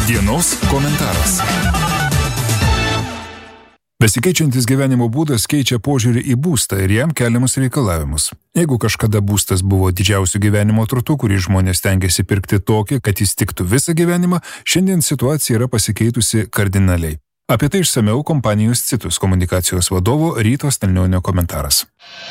Dienos komentaras. Besikeičiantis gyvenimo būdas keičia požiūrį į būstą ir jam keliamus reikalavimus. Jeigu kažkada būstas buvo didžiausių gyvenimo turtų, kurį žmonės stengiasi pirkti tokį, kad jis tiktų visą gyvenimą, šiandien situacija yra pasikeitusi kardinaliai. Apie tai išsamiau kompanijos Citus komunikacijos vadovo Ryto Stalnionio komentaras.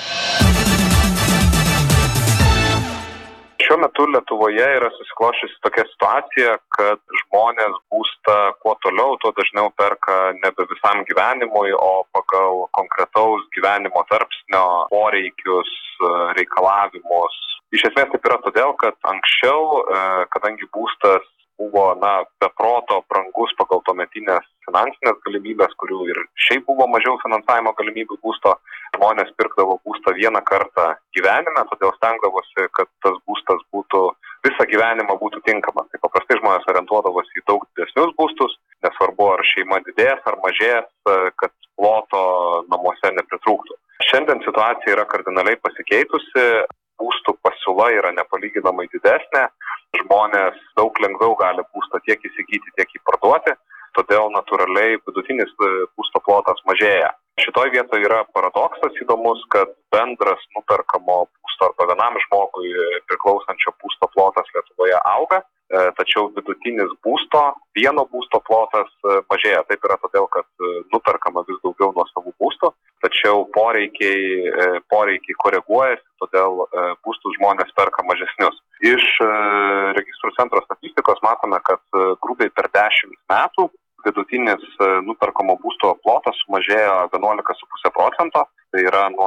Šiuo metu Lietuvoje yra susiklosčiusi tokia situacija, kad žmonės būstą kuo toliau, tuo dažniau perka nebe visam gyvenimui, o pagal konkretaus gyvenimo tarpsnio poreikius, reikalavimus. Iš esmės taip yra todėl, kad anksčiau, kadangi būstas buvo be proto brangus pagal tuometinės finansinės galimybės, kurių ir šiaip buvo mažiau finansavimo galimybių būsto, žmonės pirkdavo būstą vieną kartą gyvenime, todėl stengdavosi, kad tas būstas būtų visą gyvenimą būtų tinkamas. Tai paprastai žmonės orientuodavosi į daug didesnius būstus, nesvarbu ar šeima didės ar mažės, kad ploto namuose nepritrūktų. Šiandien situacija yra kardinaliai pasikeitusi, būstų pasiūla yra nepalyginamai didesnė, žmonės daug lengviau gali būstą tiek įsigyti, tiek jį parduoti, todėl natūraliai vidutinis būsto plotas mažėja. Šitoj vietoje yra paradoksas įdomus, kad bendras nuperkamo būsto arba vienam žmogui priklausančio būsto plotas Lietuvoje auga, tačiau vidutinis vieno būsto plotas mažėja. Taip yra todėl, kad nuperkama vis daugiau nuosavų būstų, tačiau poreikiai koreguojasi, todėl būstus žmonės perka mažesnius. Iš registrų centro statistikos matome, kad grubiai per 10 metų vidutinis nuperkamo būsto plotas sumažėjo 11,5%, tai yra nuo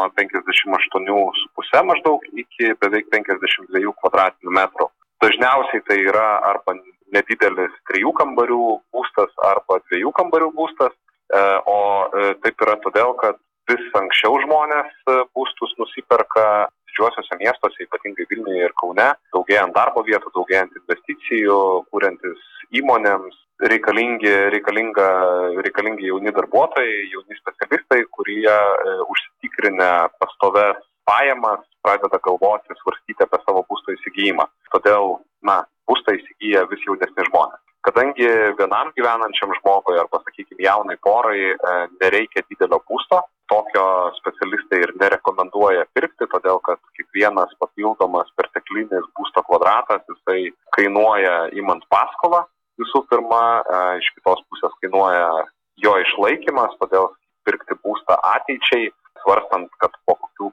58,5 maždaug iki beveik 52 kvadratinių metrų. Dažniausiai tai yra arba nedidelis 3 kambarių būstas arba 2 kambarių būstas, o taip yra todėl, kad vis anksčiau žmonės būstus nusiperka didžiuosiuose miestuose, ypatingai Vilniuje ir Kaune, daugėjant darbo vietų, daugėjant investicijų, kuriantis įmonėms, reikalingi jauni darbuotojai, jauni specialistai, kurie užsitikrinę pastoves pajamas pradeda galvoti, svarstyti apie savo būsto įsigijimą. Todėl, būstą įsigyja vis jaunesni žmonės. Kadangi vienam gyvenančiam žmogui arba, sakykime, jaunai porai nereikia didelio būsto, tokio specialistai ir nerekomenduoja pirkti, todėl kad kiekvienas papildomas perteklinis būsto kvadratas, jisai kainuoja imant paskolą. Visų pirma, iš kitos pusės kainuoja jo išlaikymas, todėl pirkti būstą ateičiai, svarstant, kad po kokių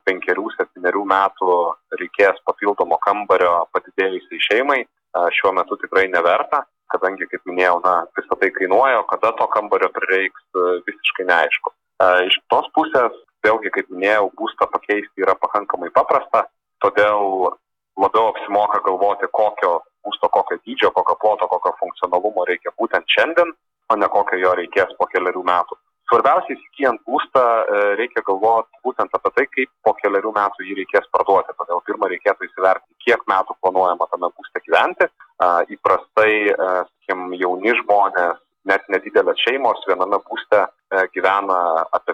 5-7 metų reikės papildomo kambario padidėjusiai šeimai, šiuo metu tikrai neverta, kadangi, kaip minėjau, visą tai kainuoja, o kada to kambario prireiks, visiškai neaišku. Iš kitos pusės, vėlgi, kaip minėjau, būstą pakeisti yra pakankamai paprasta, todėl labiau apsimoka galvoti, kokio būsto, kokio dydžio, kokio ploto, kokio funkcionalumo reikia būtent šiandien, o ne kokio jo reikės po 4 metų. Svarbiausia, įsigijant būstą, reikia galvoti būtent apie tai, kaip po 4 metų jį reikės parduoti. Todėl pirmą reikėtų įsivertinti, kiek metų planuojama tame būste gyventi. Įprastai, jauni žmonės, net nedidelės šeimos viename būste gyvena apie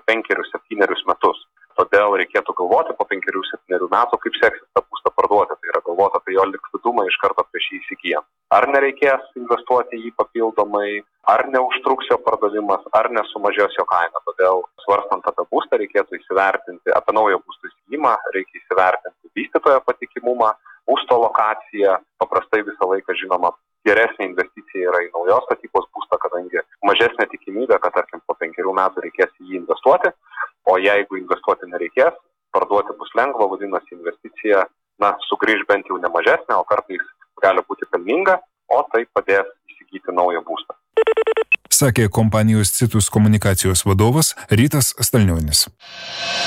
5-7 metus. Todėl reikėtų galvoti po 5-7 metų, kaip seksis tą būstą parduoti. Tai yra galvoti apie jo likvidumą iš karto prieš jį įsigijant. Ar nereikės investuoti jį papildomai, ar neužtruks jo pardavimas, ar nesumažės jo kaina. Todėl svarstant apie būstą reikėtų įsivertinti, apie naują būsto įsigijimą, reikia įsivertinti vystytojo patikimumą, būsto lokaciją. Paprastai visą laiką žinoma, geresnė investicija yra į naujos statybos būstą, kadangi mažesnė tikimybė, kad tarkim po 5 metų reikės į jį investuoti, o jeigu investuoti nereikės, parduoti bus lengva, vadinasi investicija, sugrįž bent jau nemažesnė, o kartais gali būti pelninga, o tai padės įsigyti naują būstą. Sakė kompanijos Citus komunikacijos vadovas Rytas Stalnionis.